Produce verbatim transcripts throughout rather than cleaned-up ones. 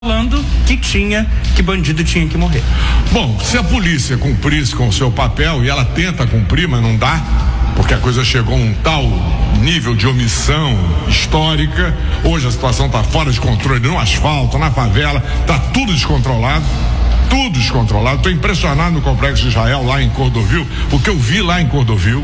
falando que tinha, que bandido tinha que morrer. Bom, se a polícia cumprisse com o seu papel, e ela tenta cumprir, mas não dá, porque a coisa chegou a um tal nível de omissão histórica, hoje a situação está fora de controle, no asfalto, na favela, está tudo descontrolado, tudo descontrolado. Estou impressionado no Complexo de Israel, lá em Cordovil, o que eu vi lá em Cordovil,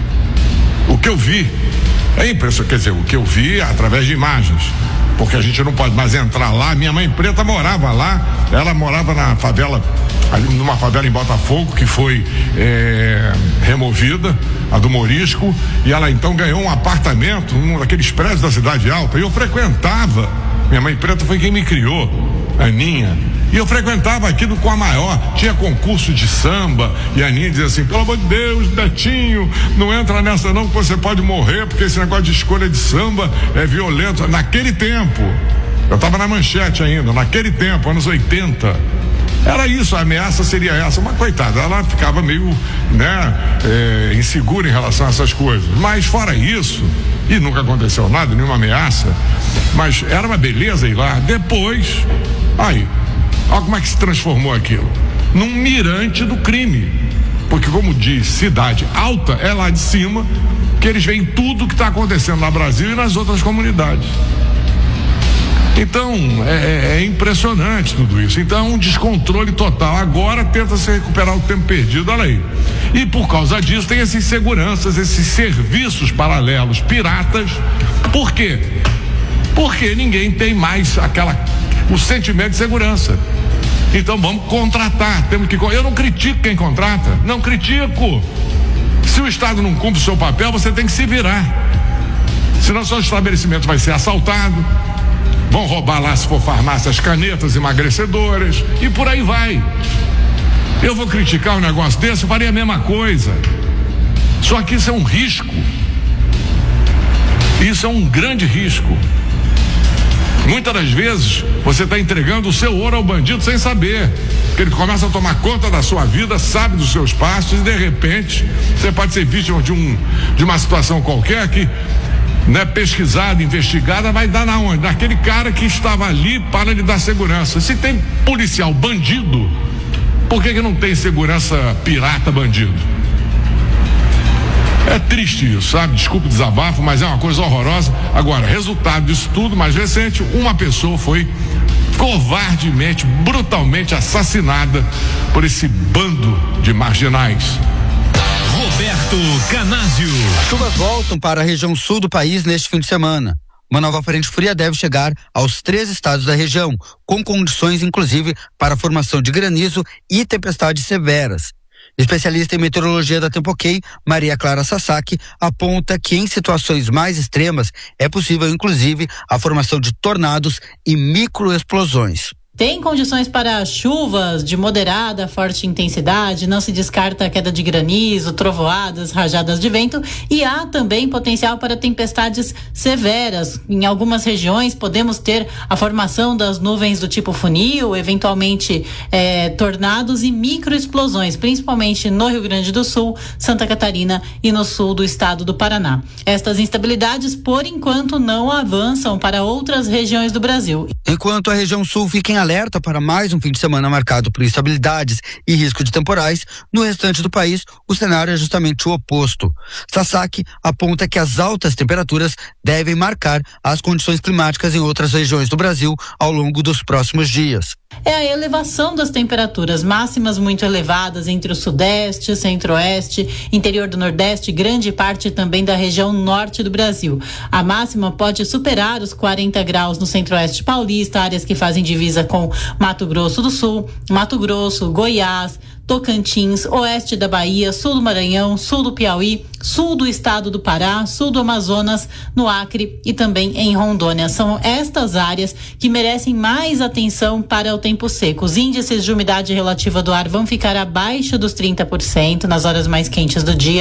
o que eu vi, é impressionante, quer dizer, o que eu vi através de imagens, porque a gente não pode mais entrar lá. Minha mãe preta morava lá, ela morava na favela, ali numa favela em Botafogo, que foi é, removida, a do Morisco, e ela então ganhou um apartamento, um daqueles prédios da Cidade Alta, e eu frequentava, minha mãe preta foi quem me criou, a Aninha, e eu frequentava aquilo com a maior, tinha concurso de samba, e a Aninha dizia assim, pelo amor de Deus, Betinho, não entra nessa não, que você pode morrer, porque esse negócio de escolha de samba é violento. Naquele tempo, eu estava na Manchete ainda, naquele tempo, anos oitenta, era isso, a ameaça seria essa, mas coitada, ela ficava meio, né, é, insegura em relação a essas coisas, mas fora isso, e nunca aconteceu nada, nenhuma ameaça, mas era uma beleza ir lá. Depois, aí, olha como é que se transformou aquilo, num mirante do crime, porque como diz Cidade Alta, é lá de cima que eles veem tudo que está acontecendo no Brasil e nas outras comunidades. Então, é, é impressionante tudo isso. Então, um descontrole total. Agora tenta-se recuperar o tempo perdido, olha aí. E por causa disso tem esses seguranças, esses serviços paralelos, piratas. Por quê? Porque ninguém tem mais aquela, o sentimento de segurança. Então vamos contratar, temos que, eu não critico quem contrata, não critico. Se o Estado não cumpre o seu papel, você tem que se virar. Senão seu estabelecimento vai ser assaltado, vão roubar lá, se for farmácia, as canetas emagrecedoras e por aí vai. Eu vou criticar um negócio desse, eu faria a mesma coisa. Só que isso é um risco. Isso é um grande risco. Muitas das vezes você está entregando o seu ouro ao bandido sem saber, porque ele começa a tomar conta da sua vida, sabe dos seus passos e de repente você pode ser vítima de um de uma situação qualquer que, né, pesquisada, investigada, vai dar na onde? Naquele cara que estava ali para lhe dar segurança. Se tem policial bandido, por que que não tem segurança pirata bandido? É triste isso, sabe? Desculpe o desabafo, mas é uma coisa horrorosa. Agora, resultado disso tudo, mais recente, uma pessoa foi covardemente, brutalmente assassinada por esse bando de marginais. Roberto Canásio. As chuvas voltam para a região sul do país neste fim de semana. Uma nova frente fria deve chegar aos três estados da região, com condições inclusive para a formação de granizo e tempestades severas. Especialista em meteorologia da Tempo-Ok, Maria Clara Sasaki, aponta que em situações mais extremas é possível inclusive a formação de tornados e microexplosões. Tem condições para chuvas de moderada a forte intensidade, não se descarta a queda de granizo, trovoadas, rajadas de vento e há também potencial para tempestades severas. Em algumas regiões podemos ter a formação das nuvens do tipo funil, eventualmente eh, tornados e microexplosões, principalmente no Rio Grande do Sul, Santa Catarina e no sul do estado do Paraná. Estas instabilidades, por enquanto, não avançam para outras regiões do Brasil. Enquanto a região sul fica em alerta para mais um fim de semana marcado por instabilidades e risco de temporais, no restante do país o cenário é justamente o oposto. Sasaki aponta que as altas temperaturas devem marcar as condições climáticas em outras regiões do Brasil ao longo dos próximos dias. É a elevação das temperaturas máximas muito elevadas entre o sudeste, centro-oeste, interior do nordeste e grande parte também da região norte do Brasil. A máxima pode superar os quarenta graus no centro-oeste paulista, áreas que fazem divisa com Mato Grosso do Sul, Mato Grosso, Goiás, Tocantins, oeste da Bahia, sul do Maranhão, sul do Piauí, sul do estado do Pará, sul do Amazonas, no Acre e também em Rondônia. São estas áreas que merecem mais atenção para o tempo seco. Os índices de umidade relativa do ar vão ficar abaixo dos trinta por cento nas horas mais quentes do dia.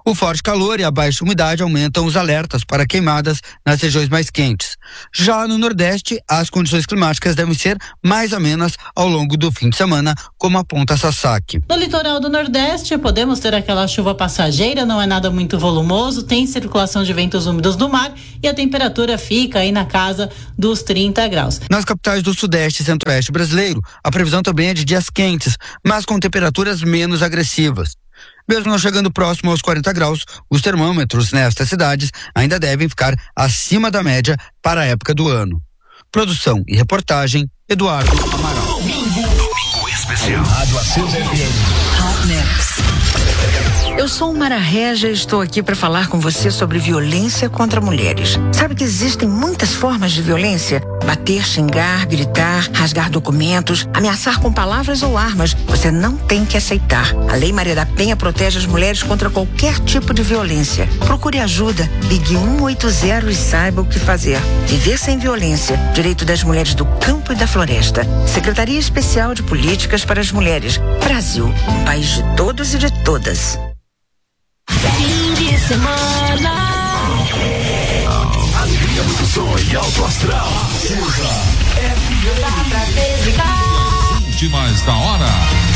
O forte calor e a baixa umidade aumentam os alertas para queimadas nas regiões mais quentes. Já no Nordeste, as condições climáticas devem ser mais amenas ao longo do fim de semana, como aponta a Sasaki. No litoral do Nordeste, podemos ter aquela chuva passageira, não é nada muito volumoso, tem circulação de ventos úmidos do mar e a temperatura fica aí na casa dos trinta graus. Nas capitais do Sudeste e Centro-Oeste brasileiro, a previsão também é de dias quentes, mas com temperaturas menos agressivas. Mesmo não chegando próximo aos quarenta graus, os termômetros nestas cidades ainda devem ficar acima da média para a época do ano. Produção e reportagem, Eduardo Amaral. Domingo, domingo especial. Rádio Acesa F M. Hot Mix. Eu sou Mara Regia e estou aqui para falar com você sobre violência contra mulheres. Sabe que existem muitas formas de violência? Bater, xingar, gritar, rasgar documentos, ameaçar com palavras ou armas. Você não tem que aceitar. A Lei Maria da Penha protege as mulheres contra qualquer tipo de violência. Procure ajuda, ligue um oito zero e saiba o que fazer. Viver sem violência, direito das mulheres do campo e da floresta. Secretaria Especial de Políticas para as Mulheres. Brasil, um país de todos e de todas. Fim de semana. Alegria do som e alto astral. Últimas da hora.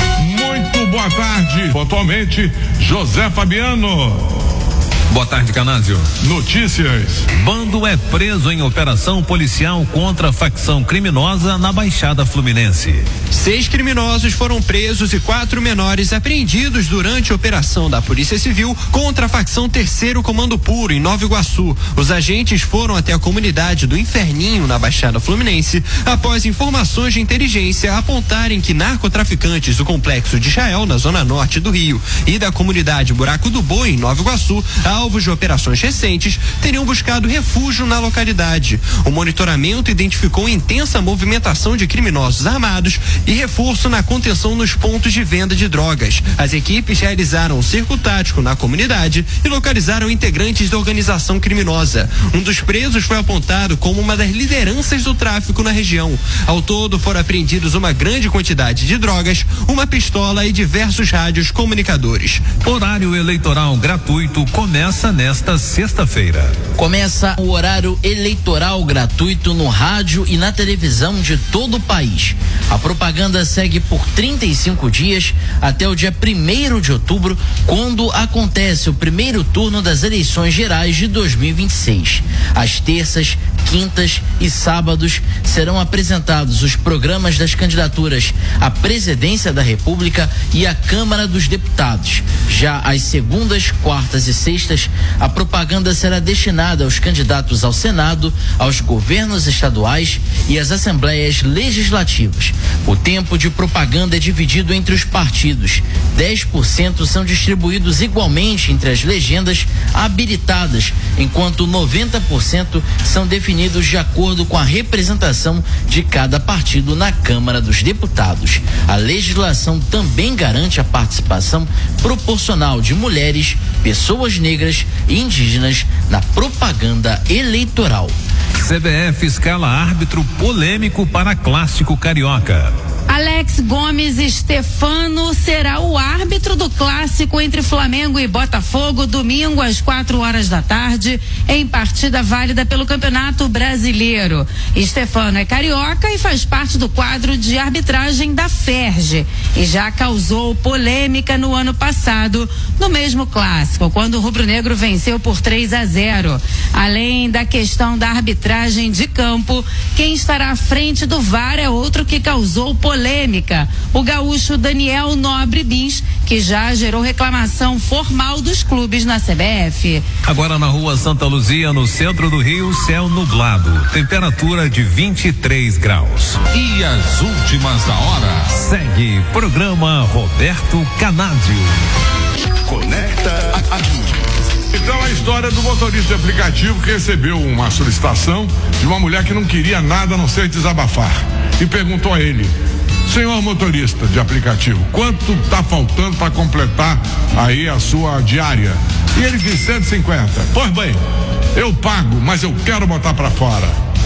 Muito boa tarde. Pontualmente, José Fabiano. Boa tarde, Canásio. Notícias. Bando é preso em operação policial contra a facção criminosa na Baixada Fluminense. Seis criminosos foram presos e quatro menores apreendidos durante a operação da Polícia Civil contra a facção Terceiro Comando Puro, em Nova Iguaçu. Os agentes foram até a comunidade do Inferninho, na Baixada Fluminense, após informações de inteligência apontarem que narcotraficantes do complexo de Israel, na zona norte do Rio, e da comunidade Buraco do Boi, em Nova Iguaçu, alvos de operações recentes, teriam buscado refúgio na localidade. O monitoramento identificou intensa movimentação de criminosos armados e reforço na contenção nos pontos de venda de drogas. As equipes realizaram um cerco tático na comunidade e localizaram integrantes da organização criminosa. Um dos presos foi apontado como uma das lideranças do tráfico na região. Ao todo, foram apreendidos uma grande quantidade de drogas, uma pistola e diversos rádios comunicadores. Horário eleitoral gratuito começa nesta sexta-feira. Começa o horário eleitoral gratuito no rádio e na televisão de todo o país. A propaganda segue por trinta e cinco dias até o dia primeiro de outubro, quando acontece o primeiro turno das eleições gerais de dois mil e vinte e seis. Às terças, quintas e sábados serão apresentados os programas das candidaturas à presidência da República e à Câmara dos Deputados. Já às segundas, quartas e sextas, a propaganda será destinada aos candidatos ao Senado, aos governos estaduais e às assembleias legislativas. O tempo de propaganda é dividido entre os partidos. dez por cento são distribuídos igualmente entre as legendas habilitadas, enquanto noventa por cento são definidos de acordo com a representação de cada partido na Câmara dos Deputados. A legislação também garante a participação proporcional de mulheres, pessoas negras e indígenas na propaganda eleitoral. C B F escala árbitro polêmico para clássico carioca. Alex Gomes Stefano será o árbitro do clássico entre Flamengo e Botafogo, domingo às quatro horas da tarde, em partida válida pelo Campeonato Brasileiro. Stefano é carioca e faz parte do quadro de arbitragem da F E R J e já causou polêmica no ano passado, no mesmo clássico, quando o rubro-negro venceu por três a zero. Além da questão da arbitragem de campo, quem estará à frente do V A R é outro que causou polêmica. Polêmica, o gaúcho Daniel Nobre Bins, que já gerou reclamação formal dos clubes na C B F. Agora na rua Santa Luzia, no centro do Rio, céu nublado, temperatura de vinte e três graus. E as últimas da hora. Segue programa Roberto Canásio. Conecta aqui. Então a história do motorista de aplicativo que recebeu uma solicitação de uma mulher que não queria nada a não ser desabafar e perguntou a ele: senhor motorista de aplicativo, quanto tá faltando para completar aí a sua diária? E ele disse cento e cinquenta. Pois bem, eu pago, mas eu quero botar para fora.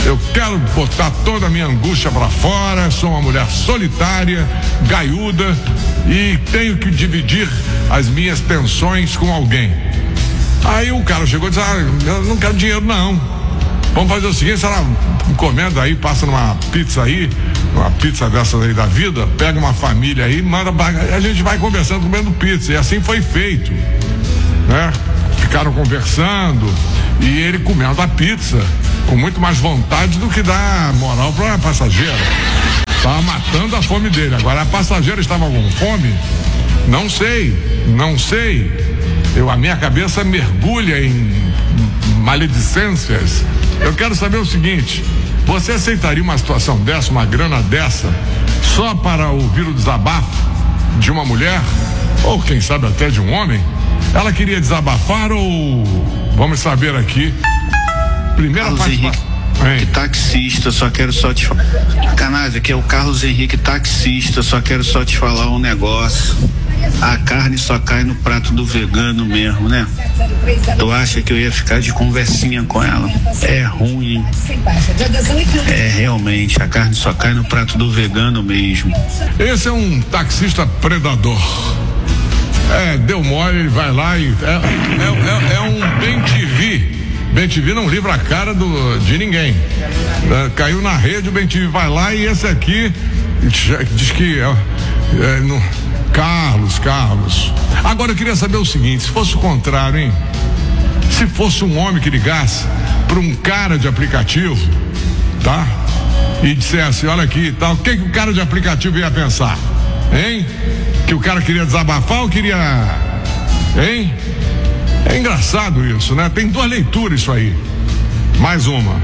Eu quero botar toda a minha angústia pra fora, sou uma mulher solitária, gaiuda e tenho que dividir as minhas pensões com alguém. Aí o cara chegou e disse, ah, eu não quero dinheiro não. Vamos fazer o seguinte, sei lá, encomenda aí, passa numa pizza aí, uma pizza dessas aí da vida, pega uma família aí, manda, a gente vai conversando comendo pizza, e assim foi feito, né? Ficaram conversando e ele comendo a pizza com muito mais vontade do que dar moral pra passageira. Tava matando a fome dele. Agora a passageira estava com fome? Não sei, não sei. Eu, a minha cabeça mergulha em maledicências. Eu quero saber o seguinte: você aceitaria uma situação dessa, uma grana dessa, só para ouvir o desabafo de uma mulher? Ou quem sabe até de um homem? Ela queria desabafar ou... Vamos saber aqui. Primeira Carlos Henrique, que taxista, só quero só te falar. Canais, aqui é o Carlos Henrique, taxista, só quero só te falar um negócio. A carne só cai no prato do vegano mesmo, né? Tu acha que eu ia ficar de conversinha com ela? É ruim. É, realmente, a carne só cai no prato do vegano mesmo. Esse é um taxista predador. É, deu mole, ele vai lá e... É, é, é, é um bem-te vi. bem-te vi não livra a cara do, de ninguém. É, caiu na rede, o bem-te vi vai lá e esse aqui diz que... É, é, no, Carlos, Carlos. Agora eu queria saber o seguinte, se fosse o contrário, hein? Se fosse um homem que ligasse para um cara de aplicativo, tá? E dissesse, olha aqui, tá? O que que o cara de aplicativo ia pensar? Hein? Que o cara queria desabafar ou queria... Hein? É engraçado isso, né? Tem duas leituras isso aí. Mais uma.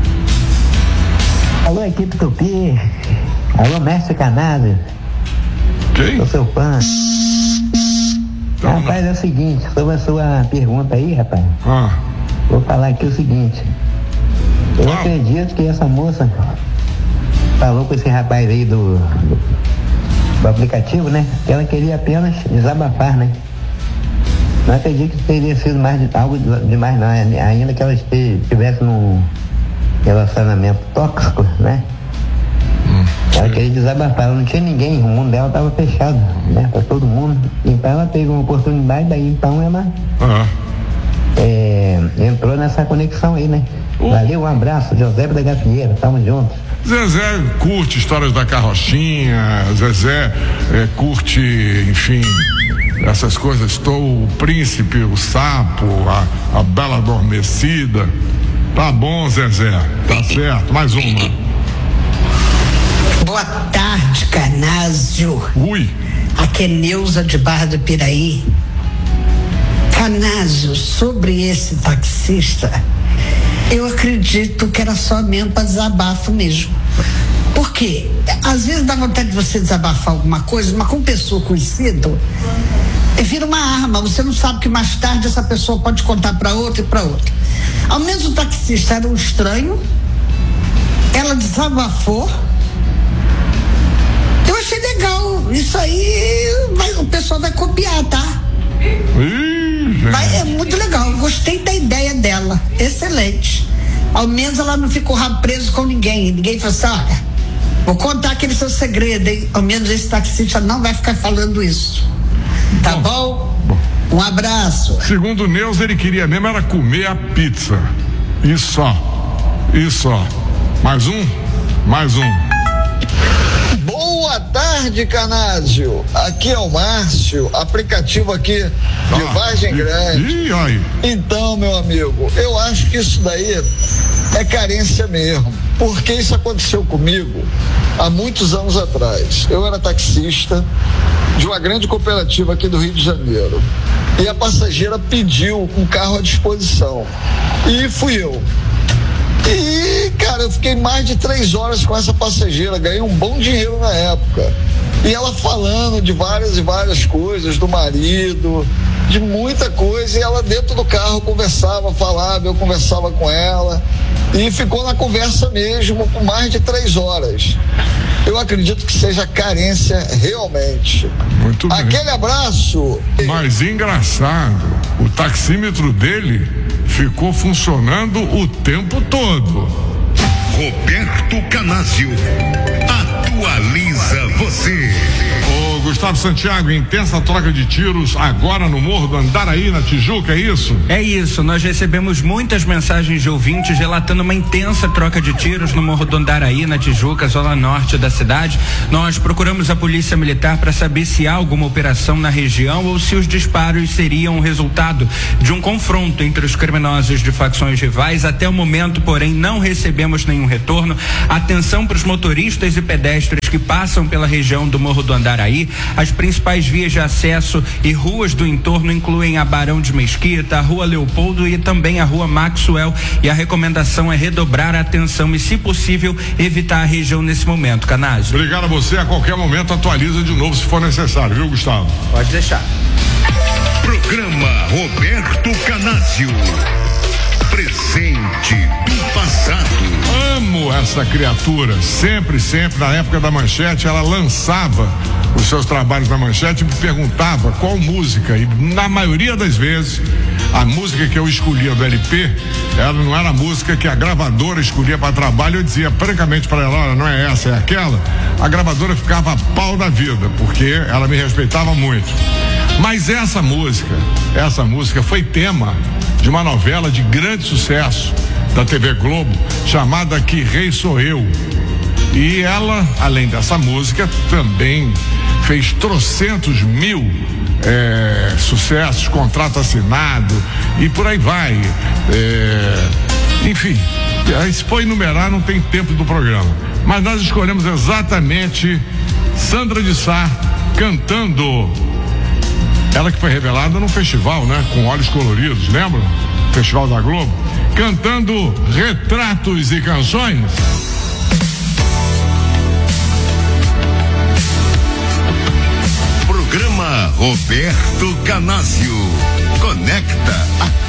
Alô, equipe Tupi. Alô, mestre Canado. Quem? Sou seu fã. Não, rapaz, não. É o seguinte, sobre a sua pergunta aí, rapaz. Ah. Vou falar aqui o seguinte. Eu ah. acredito que essa moça falou com esse rapaz aí do, do, do aplicativo, né? Que ela queria apenas desabafar, né? Não acredito que teria sido mais de, algo demais não, ainda que ela estivesse num relacionamento tóxico, né? Hum, ela queria desabafar, ela não tinha ninguém, o mundo dela estava fechado, né? Pra todo mundo. Então ela teve uma oportunidade, daí então ela uhum. é, entrou nessa conexão aí, né? Uh. Valeu, um abraço, José da Gafieira, tamo juntos. Zezé curte histórias da carrochinha, Zezé é, curte, enfim, essas coisas, estou o príncipe, o sapo, a, a bela adormecida. Tá bom, Zezé, tá certo, mais uma. Boa tarde, Canásio. Ui. Aqui é Neuza de Barra do Piraí. Canásio, sobre esse taxista, eu acredito que era só mesmo para desabafo mesmo. Por quê? Às vezes dá vontade de você desabafar alguma coisa, mas com pessoa conhecida, vira uma arma. Você não sabe que mais tarde essa pessoa pode contar para outra e para outra. Ao menos o taxista era um estranho, ela desabafou. Eu achei legal, isso aí vai, o pessoal vai copiar, tá? Vai, é muito legal, gostei da ideia dela, excelente. Ao menos ela não ficou rabo preso com ninguém, ninguém falou assim, olha, vou contar aquele seu segredo, hein? Ao menos esse taxista não vai ficar falando isso, tá bom? bom? Um abraço. Segundo o Neus, ele queria mesmo era comer a pizza, isso só, isso só. Mais um? Mais um. Boa tarde, Canásio. Aqui é o Márcio, aplicativo aqui de ah, Vargem Grande. E, e aí? Então, meu amigo, eu acho que isso daí é carência mesmo, porque isso aconteceu comigo há muitos anos atrás. Eu era taxista de uma grande cooperativa aqui do Rio de Janeiro e a passageira pediu um carro à disposição e fui eu. E, cara, eu fiquei mais de três horas com essa passageira, ganhei um bom dinheiro na época. E ela falando de várias e várias coisas, do marido, de muita coisa, e ela dentro do carro conversava, falava, eu conversava com ela, e ficou na conversa mesmo por mais de três horas. Eu acredito que seja carência realmente. Muito bem. Aquele abraço. Mas engraçado, o taxímetro dele ficou funcionando o tempo todo. Roberto Canásio atualiza você. Ô Gustavo Santiago, intensa troca de tiros agora no Morro do Andaraí, na Tijuca, é isso? É isso, nós recebemos muitas mensagens de ouvintes relatando uma intensa troca de tiros no Morro do Andaraí, na Tijuca, zona norte da cidade. Nós procuramos a Polícia Militar para saber se há alguma operação na região ou se os disparos seriam o resultado de um confronto entre os criminosos de facções rivais. Até o momento, porém, não recebemos nenhum retorno. Atenção para os motoristas e pedestres que passam pela região do Morro do Andaraí. As principais vias de acesso e ruas do entorno incluem a Barão de Mesquita, a Rua Leopoldo e também a Rua Maxwell, e a recomendação é redobrar a atenção e, se possível, evitar a região nesse momento. Canásio. Obrigado a você, a qualquer momento atualiza de novo se for necessário, viu, Gustavo? Pode deixar. Programa Roberto Canásio. Presente do passado. Amo essa criatura. Sempre, sempre, na época da Manchete, ela lançava os seus trabalhos na Manchete e me perguntava qual música. E na maioria das vezes, a música que eu escolhia do L P, ela não era a música que a gravadora escolhia para trabalho. Eu dizia francamente para ela: olha, não é essa, é aquela. A gravadora ficava a pau da vida, porque ela me respeitava muito. Mas essa música, essa música foi tema de uma novela de grande sucesso da T V Globo, chamada Que Rei Sou Eu. E ela, além dessa música, também fez trocentos mil é, sucessos, contrato assinado e por aí vai. É, enfim, se for enumerar não tem tempo do programa. Mas nós escolhemos exatamente Sandra de Sá cantando. Ela que foi revelada num festival, né? Com Olhos Coloridos, lembra? Festival da Globo. Cantando Retratos e Canções. Programa Roberto Canásio. Conecta a